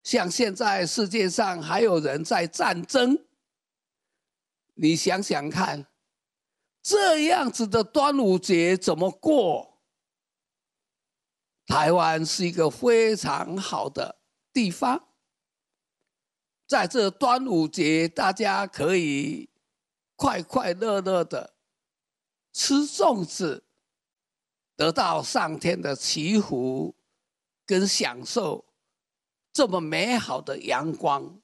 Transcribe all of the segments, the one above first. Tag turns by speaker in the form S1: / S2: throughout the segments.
S1: 像现在世界上还有人在战争，你想想看，这样子的端午节怎么过？台湾是一个非常好的地方，在这端午节，大家可以快快乐乐的吃粽子，得到上天的祈福，跟享受这么美好的阳光，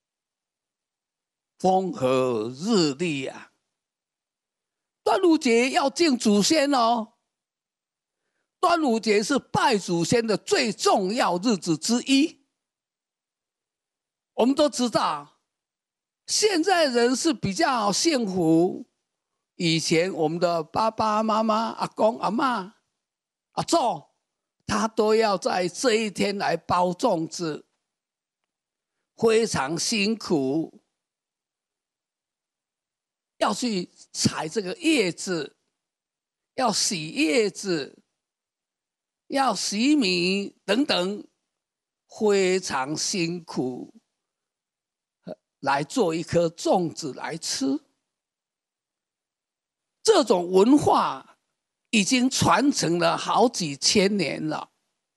S1: 风和日丽啊！端午节要敬祖先哦。端午节是拜祖先的最重要日子之一。我们都知道，现在人是比较幸福。以前我们的爸爸妈妈、阿公阿嬷、阿祖，他都要在这一天来包粽子，非常辛苦，要去采这个叶子，要洗叶子，要洗米等等，非常辛苦，来做一颗粽子来吃。这种文化已经传承了好几千年了，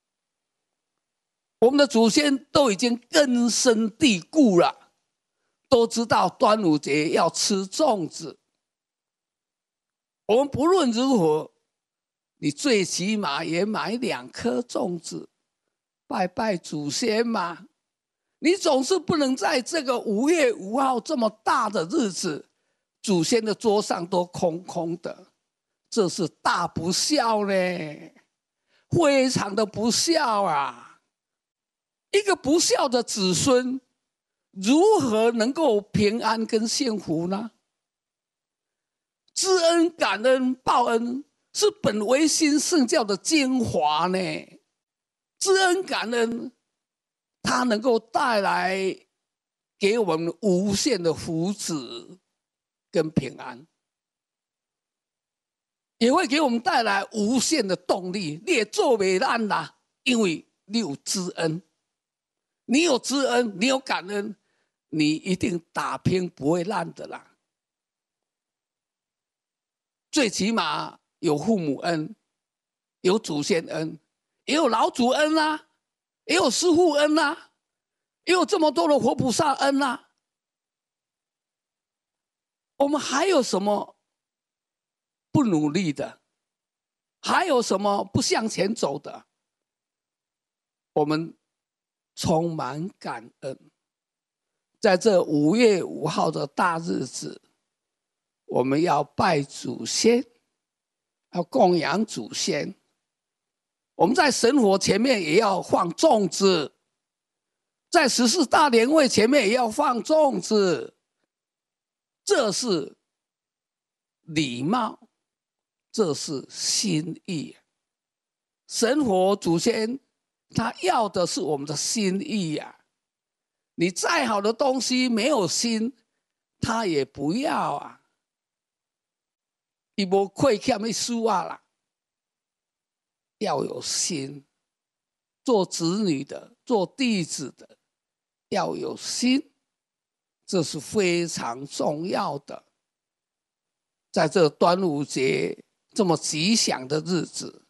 S1: 我们的祖先都已经根深蒂固了，都知道端午节要吃粽子。我们不论如何，你最起码也买2颗粽子，拜拜祖先嘛。你总是不能在这个5月5号这么大的日子，祖先的桌上都空空的，这是大不孝呢，非常的不孝啊！一个不孝的子孙，如何能够平安跟幸福呢？知恩、感恩、报恩是本维新圣教的精华呢。知恩感恩，它能够带来给我们无限的福祉跟平安，也会给我们带来无限的动力。你也做不烂啦，因为你有知恩，你有知恩，你有感恩，你一定打拼不会烂的啦。最起码有父母恩，有祖先恩，也有老祖恩啦，也有师父恩啦，也有这么多的活菩萨恩啦。我们还有什么不努力的？还有什么不向前走的？我们充满感恩。在这5月5号的大日子，我们要拜祖先，要供养祖先。我们在神火前面也要放粽子，在14大年会前面也要放粽子，这是礼貌，这是心意。神火祖先他要的是我们的心意呀。你再好的东西没有心，他也不要啊。他没亏欠的事啊啦，要有心。做子女的，做弟子的，要有心，这是非常重要的。在这端午节这么吉祥的日子，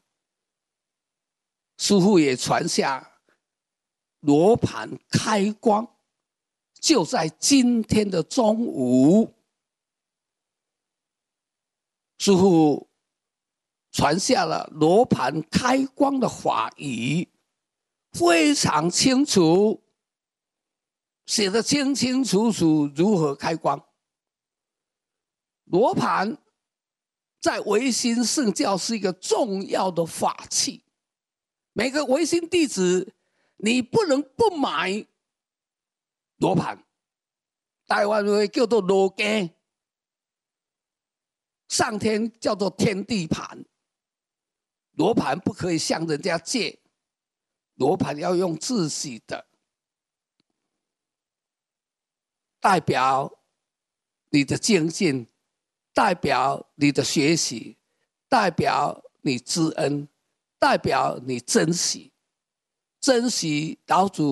S1: 师父也传下罗盘开光，就在今天的中午，师父传下了罗盘开光的法语，非常清楚，写得清清楚楚如何开光。罗盘在维新圣教是一个重要的法器，每个维新弟子你不能不买罗盘，台湾会叫做罗经，上天叫做天地盘。罗盘不可以向人家借，罗盘要用自己的，代表你的精进，代表你的学习，代表你知恩，代表你珍惜，珍惜老祖